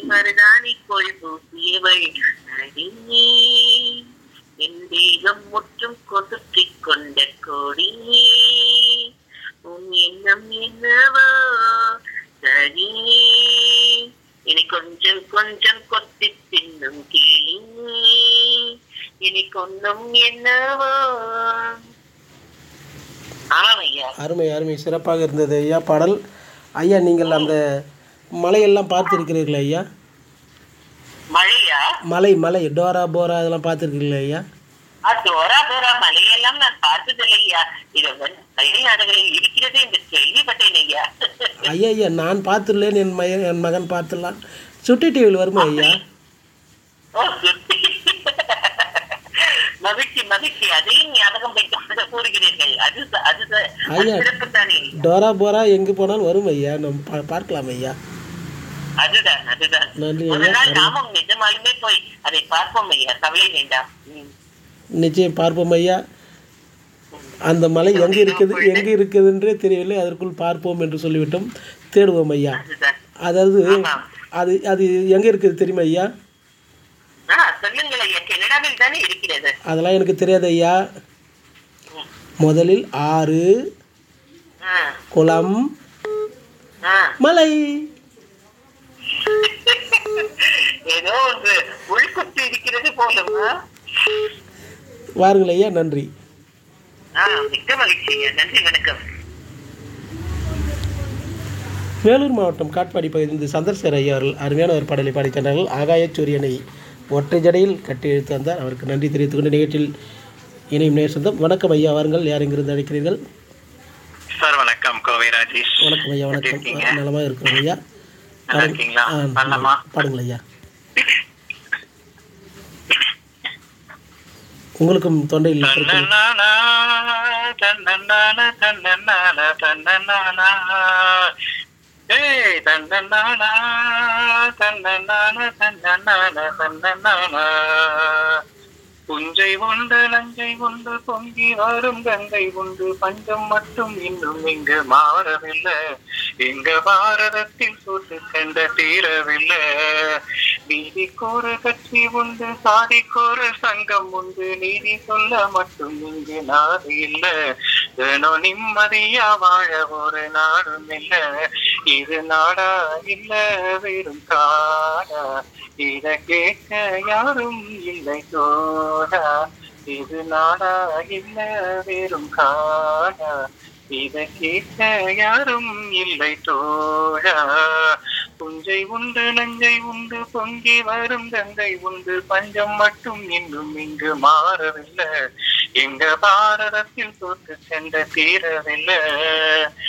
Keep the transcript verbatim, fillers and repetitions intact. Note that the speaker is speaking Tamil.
மருதாணி கோழி பூசியவள் அடியே என் தேகம் முற்றும் கொசுற்றிக் கொண்ட கொடியே உன் எண்ணம் என்னவோ சரியே இனி கொஞ்சம் கொஞ்சம் கொத்தி தின்னும் கிளியே இனி கொன்னும் என்னவோ. ஆமாம் ஐயா. அருமை அருமை, சிறப்பாக இருந்தது ஐயா பாடல். ஐயா நீங்கள் அந்த மலையெல்லாம் பார்த்துருக்கிறீர்களா ஐயா? மழையா? மலை மலை டோரா போரா அதெல்லாம் பார்த்துருக்கீங்களா ஐயா? டோரா போரா மலையெல்லாம் நான் பார்த்ததில்லை ஐயா. இது மயில் நாடுகளில் இருக்கிறது என்று கேள்விப்பட்டேன் ஐயா. ஐயா ஐயா நான் பார்த்துடலேன்னு என் மகன் என் மகன் பார்த்துடலாம். சுட்டி டிவியில் வருமா ஐயா? ஓ சுட்டி. மகிழ்ச்சி மகிழ்ச்சி, அதையும் ஞாபகம் வைக்க கூறுகிறீர்கள். அது அது ஐயா சிறப்பு தானே. டோரா போரா எங்கே போனாலும் வரும் ஐயா, நம்ம பார்க்கலாம் ஐயா. அதுதான் அதுதான். நன்றி ஒரு ஐயா. நாள் நாமும் நிஜமாலுமே போய் அதை பார்ப்போம் ஐயா, கவலை வேண்டாம். நிச்சயம் பார்ப்போம் ஐயா. அந்த மலை எங்கே இருக்குது எங்கே இருக்குதுன்றே தெரியவில்லை, அதற்குள் பார்ப்போம் என்று சொல்லிவிட்டோம். தேடுவோம் ஐயா. அதாவது அது அது எங்கே இருக்குது தெரியுமா ஐயா? சொல்லுங்கள் ஐயா. கனடாவில் தானே இருக்கிறது. அதெல்லாம் எனக்கு தெரியாது ஐயா. முதலில் ஆறு, குளம், மலை. ஏதோ ஒன்று உள்குத்து இருக்கிறது போலும். வாருங்கள் ஐயா. நன்றி. மிக்க மகிழ்ச்சி ஐயா. நன்றி, வணக்கம். வேலூர் மாவட்டம் காட்பாடி பகுதியிலிருந்து சந்திரசேகர் ஐயா அவர்கள் அருமையான ஒரு பாடலை பாடி சென்றார்கள். ஆகாய சூரியனை ஒற்றை ஜடையில் கட்டி எழுத்து வந்தார். அவருக்கு நன்றி தெரிவித்துக் கொண்டு நிகழ்ச்சியில் இணையும் நேர் சொந்தம். வணக்கம் ஐயா, வாருங்கள். யார் எங்கிருந்து அழைக்கிறீர்கள்? சார் வணக்கம், கோவை ராஜேஷ். வணக்கம் ஐயா. வணக்கம். நலமாக இருக்கிறோம் ஐயா. பாடுங்கள் ஐயா. உங்களுக்கும் தொண்டை இல்லை. புஞ்சை உண்டு நஞ்சை உண்டு பொங்கி வரும் கங்கை உண்டு பஞ்சம் மட்டும் இன்னும் இங்கு மாறவில்லை. எங்க பாரதத்தில் சூட்டு கண்ட தீரவில்லை. நீதிக்கோரு கட்சி உண்டு சாதிக்கோரு சங்கம் உண்டு நீதி சொல்ல மட்டும் இங்கு நாடு இல்லை. ஏனோ நிம்மதியா வாழ ஒரு நாடும் இல்லை. இது நாடா இல்ல வெறும் காடா, இத கேட்க யாரும் இல்லை தோடா. இது நாடா இல்ல வெறும் காடா, இத கேட்க யாரும் இல்லை தோடா. புஞ்சை உண்டு நஞ்சை உண்டு பொங்கி வரும் கங்கை உண்டு பஞ்சம் மட்டும் இன்னும் இங்கு மாறவில்லை. எங்க பாரதத்தில் தோற்று சென்ற தீரவில்லை.